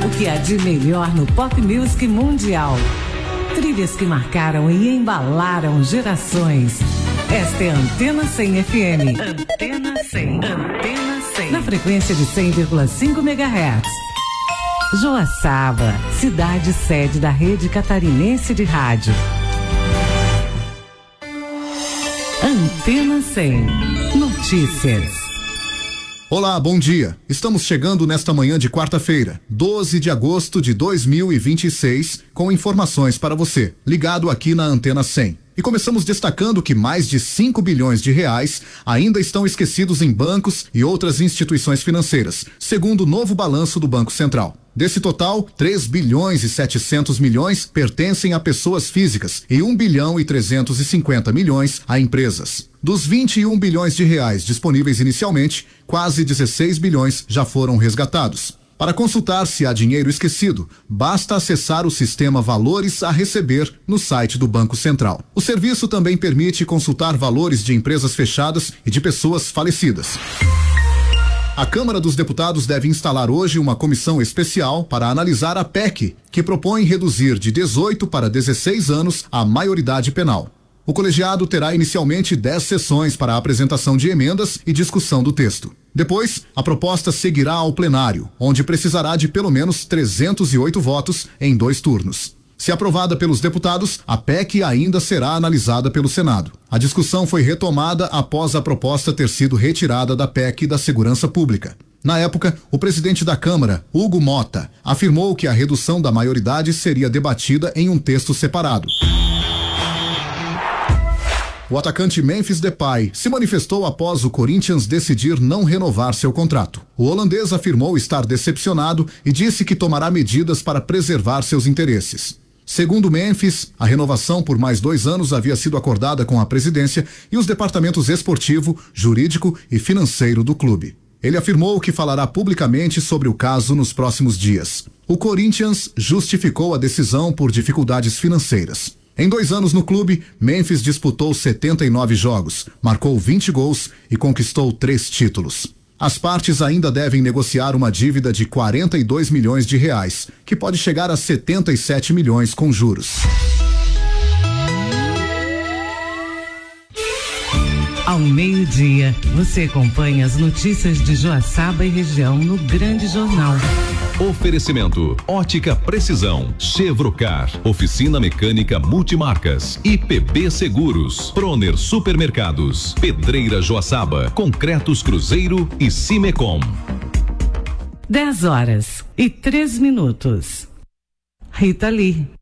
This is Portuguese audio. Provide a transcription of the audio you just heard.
o que há de melhor no pop music mundial. Trilhas que marcaram e embalaram gerações. Esta é a Antena 100 FM. Antena 100. Antena 100. Na frequência de 100,5 MHz. Joaçaba, cidade sede da rede catarinense de rádio. Antena 100. Notícias. Olá, bom dia. Estamos chegando nesta manhã de quarta-feira, 12 de agosto de 2026, com informações para você, ligado aqui na Antena 100. E começamos destacando que mais de 5 bilhões de reais ainda estão esquecidos em bancos e outras instituições financeiras, segundo o novo balanço do Banco Central. Desse total, 3 bilhões e 700 milhões pertencem a pessoas físicas e 1 bilhão e 350 milhões a empresas. Dos 21 bilhões de reais disponíveis inicialmente, quase 16 bilhões já foram resgatados. Para consultar se há dinheiro esquecido, basta acessar o sistema Valores a Receber no site do Banco Central. O serviço também permite consultar valores de empresas fechadas e de pessoas falecidas. A Câmara dos Deputados deve instalar hoje uma comissão especial para analisar a PEC, que propõe reduzir de 18 para 16 anos a maioridade penal. O colegiado terá inicialmente 10 sessões para a apresentação de emendas e discussão do texto. Depois, a proposta seguirá ao plenário, onde precisará de pelo menos 308 votos em 2 turnos. Se aprovada pelos deputados, a PEC ainda será analisada pelo Senado. A discussão foi retomada após a proposta ter sido retirada da PEC da Segurança Pública. Na época, o presidente da Câmara, Hugo Mota, afirmou que a redução da maioridade seria debatida em um texto separado. O atacante Memphis Depay se manifestou após o Corinthians decidir não renovar seu contrato. O holandês afirmou estar decepcionado e disse que tomará medidas para preservar seus interesses. Segundo Memphis, a renovação por mais 2 anos havia sido acordada com a presidência e os departamentos esportivo, jurídico e financeiro do clube. Ele afirmou que falará publicamente sobre o caso nos próximos dias. O Corinthians justificou a decisão por dificuldades financeiras. Em 2 anos no clube, Memphis disputou 79 jogos, marcou 20 gols e conquistou 3 títulos. As partes ainda devem negociar uma dívida de 42 milhões de reais, que pode chegar a 77 milhões com juros. Ao meio-dia, você acompanha as notícias de Joaçaba e região no Grande Jornal. Oferecimento: Ótica Precisão, Chevrocar, Oficina Mecânica Multimarcas, IPB Seguros, Proner Supermercados, Pedreira Joaçaba, Concretos Cruzeiro e Cimecom. 10h03. Rita Lee.